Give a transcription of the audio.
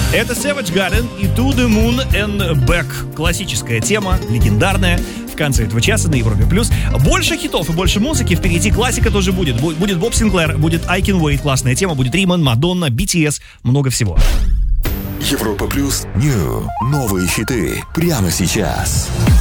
Это Savage Garden и To The Moon and Back. Классическая тема, легендарная. В конце этого часа на Европе Плюс. Больше хитов и больше музыки. Впереди классика тоже будет. Будет Боб Синклер, будет I Can Wait, классная тема. Будет Риман, Мадонна, BTS. Много всего. Европа Плюс. Новые хиты прямо сейчас.